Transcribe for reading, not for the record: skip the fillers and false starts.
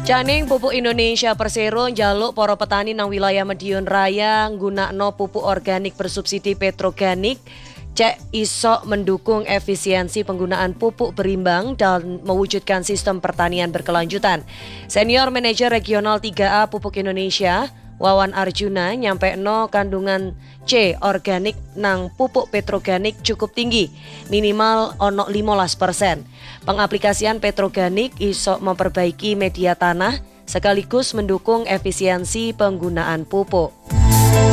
Caning pupuk Indonesia Persero njaluk para petani nang wilayah Madiun Raya nggunakno pupuk organik bersubsidi Petroganik cek iso mendukung efisiensi penggunaan pupuk berimbang dan mewujudkan sistem pertanian berkelanjutan. Senior Manajer Regional 3A Pupuk Indonesia Wawan Arjuna nyampekno kandungan C organik nang pupuk Petroganik cukup tinggi, minimal ono 15%. Pengaplikasian Petroganik iso memperbaiki media tanah sekaligus mendukung efisiensi penggunaan pupuk.